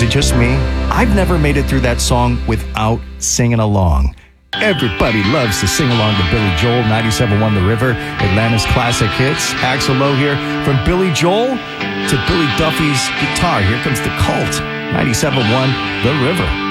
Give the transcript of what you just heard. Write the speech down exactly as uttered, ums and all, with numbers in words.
it just me? I've never made it through that song without singing along. Everybody loves to sing along to Billy Joel, ninety-seven point one The River, Atlanta's classic hits. Axl Lowe here. From Billy Joel to Billy Duffy's guitar. Here comes the Cult, ninety-seven point one The River.